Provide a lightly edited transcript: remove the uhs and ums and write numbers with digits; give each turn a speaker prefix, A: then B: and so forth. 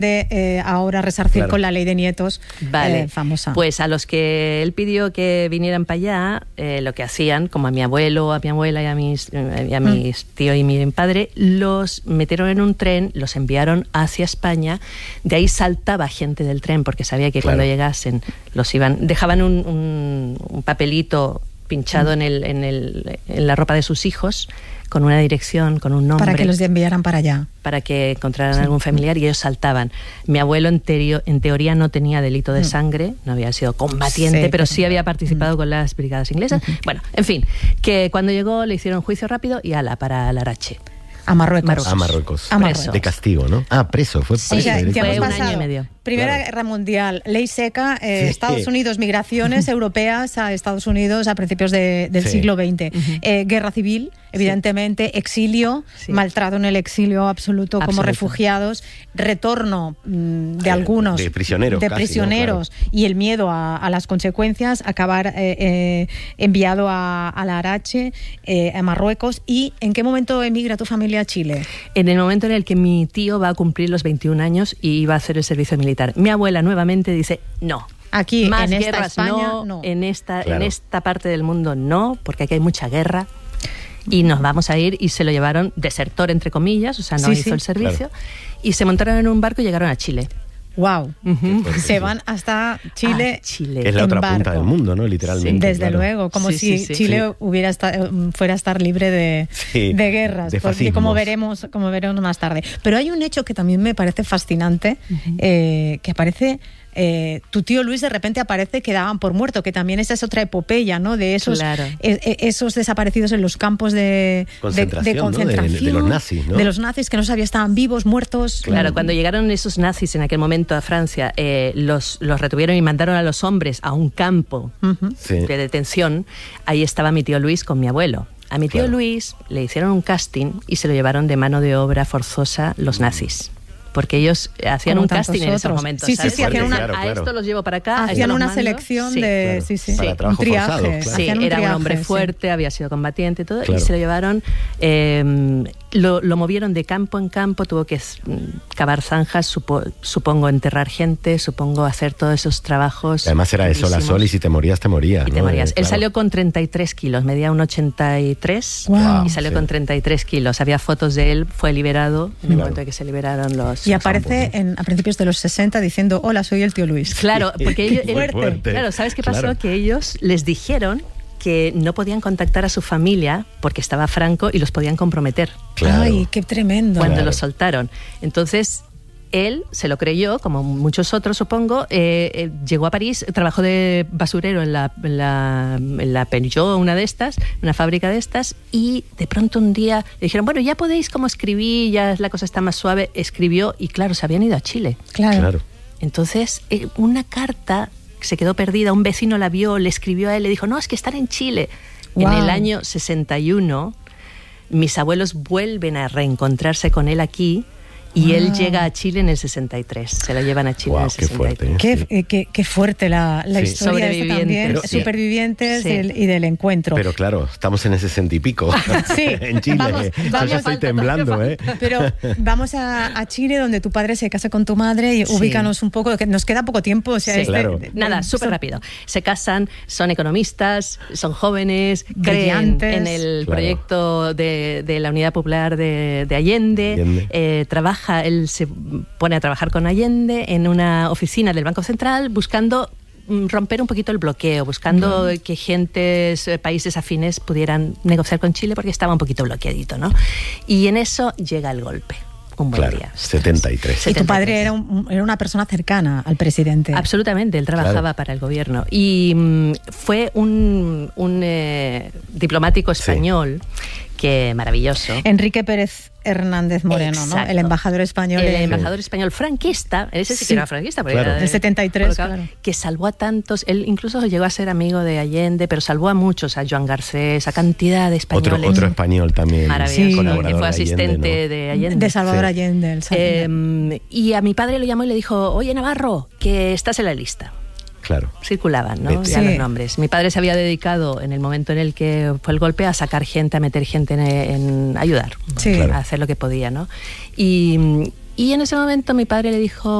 A: de ahora resarcir con la ley de nietos,
B: vale.
A: Famosa.
B: Pues a los que él pidió que vinieran para allá, lo que hacían, como a mi abuelo, a mi abuela y a mis tíos y mi padre, los metieron en un tren, los enviaron hacia España. De ahí saltaba gente del tren porque sabía que cuando llegasen dejaban un papelito pinchado en la ropa de sus hijos, con una dirección, con un nombre.
A: Para que los enviaran para allá.
B: Para que encontraran algún familiar, y ellos saltaban. Mi abuelo en teoría no tenía delito de sangre, no había sido combatiente, pero sí había participado con las brigadas inglesas. Bueno, en fin, que cuando llegó le hicieron juicio rápido y para Larache.
A: A Marruecos.
C: A Marruecos.
B: Preso.
C: De castigo, ¿no? Preso. Fue preso.
B: Fue un año y medio.
A: Primera Guerra Mundial, ley seca, Estados Unidos, migraciones europeas a Estados Unidos a principios del siglo XX. Guerra civil, evidentemente, exilio, maltrato en el exilio absoluto como refugiados, retorno de algunos.
C: De prisioneros.
A: Claro. Y el miedo a las consecuencias, acabar enviado a Larache, a Marruecos. ¿Y en qué momento emigra tu familia a Chile?
B: En el momento en el que mi tío va a cumplir los 21 años y iba a hacer el servicio militar. Mi abuela nuevamente dice no.
A: Aquí,
B: más
A: en
B: guerras,
A: España,
B: no. En esta parte del mundo no, porque aquí hay mucha guerra. Y nos vamos a ir, y se lo llevaron desertor, entre comillas, o sea, no hizo el servicio. Y se montaron en un barco y llegaron a Chile.
A: Wow. Se van hasta Chile.
C: Que es la otra punta del mundo, ¿no? Literalmente.
A: Desde luego, como si Chile fuera a estar libre de guerras, porque como veremos más tarde. Pero hay un hecho que también me parece fascinante, que aparece. Tu tío Luis de repente aparece que daban por muerto, que también esa es otra epopeya, ¿no? De esos esos desaparecidos en los campos de concentración,
C: ¿no? de los nazis, ¿no?
A: De los nazis, que no sabía estaban vivos, muertos.
B: Claro, cuando llegaron esos nazis en aquel momento a Francia, los retuvieron y mandaron a los hombres a un campo de detención. Ahí estaba mi tío Luis con mi abuelo. A mi tío Luis le hicieron un casting y se lo llevaron de mano de obra forzosa los nazis. Porque ellos hacían un casting en esos momentos.
A: Sí, hacían
B: a esto los llevo para acá.
A: Hacían una selección de...
C: Para trabajo
A: un triaje.
C: forzado, claro.
B: Sí, era un hombre fuerte, había sido combatiente y todo, y se lo llevaron... Lo movieron de campo en campo, tuvo que cavar zanjas, supongo enterrar gente, supongo hacer todos esos trabajos.
C: Además era de sol a sol, y si te morías, te morías.
B: Y te morías. Él salió con 33 kilos, medía un 83 y salió con 33 kilos. Había fotos de él, fue liberado en el momento en que se liberaron los...
A: Y aparece a principios de los 60 diciendo, hola, soy el tío Luis.
B: Claro, porque claro, ¿sabes qué pasó? Que ellos les dijeron que no podían contactar a su familia porque estaba Franco y los podían comprometer.
A: Claro. Ay, qué tremendo.
B: Cuando los soltaron. Entonces, él se lo creyó, como muchos otros, supongo. Llegó a París, trabajó de basurero en la Peugeot, una fábrica de estas, y de pronto un día le dijeron, bueno, ya podéis como escribir, ya la cosa está más suave. Escribió y claro, se habían ido a Chile.
A: Claro.
B: Entonces, una carta se quedó perdida, un vecino la vio, le escribió a él, le dijo, no, es que están en Chile. En el año 61, mis abuelos vuelven a reencontrarse con él aquí, y él llega a Chile en el 63. Se lo llevan a Chile en el 63.
A: Qué fuerte la historia de también. Supervivientes y del encuentro.
C: Pero claro, estamos en ese 60 y pico. En Chile. Yo estoy temblando,
A: Pero vamos a Chile, donde tu padre se casa con tu madre, y ubícanos un poco, que nos queda poco tiempo. O sea,
B: nada, súper rápido. Se casan, son economistas, son jóvenes, creen en el proyecto de la Unidad Popular de Allende. Él se pone a trabajar con Allende en una oficina del Banco Central, buscando romper un poquito el bloqueo, buscando que países afines pudieran negociar con Chile, porque estaba un poquito bloqueadito, ¿no? Y en eso llega el golpe. Un buen día.
C: 73.
A: Y tu padre era una persona cercana al presidente.
B: Absolutamente, él trabajaba para el gobierno. Y fue un diplomático español que maravilloso.
A: Enrique Pérez Hernández Moreno, ¿no? El embajador español.
B: El embajador español franquista, ese sí que era franquista, porque era
A: del 73, claro.
B: Que salvó a tantos. Él incluso llegó a ser amigo de Allende, pero salvó a muchos, a Joan Garcés, a cantidad de españoles.
C: Otro español también.
B: Maravilloso, que fue asistente de Allende.
A: De Salvador Allende.
B: Y a mi padre lo llamó y le dijo, oye, Navarro, que estás en la lista.
C: Claro.
B: Circulaban, ¿no? Ya los nombres. Mi padre se había dedicado, en el momento en el que fue el golpe, a sacar gente, a meter gente en ayudar, a hacer lo que podía, ¿no? Y Y en ese momento mi padre le dijo: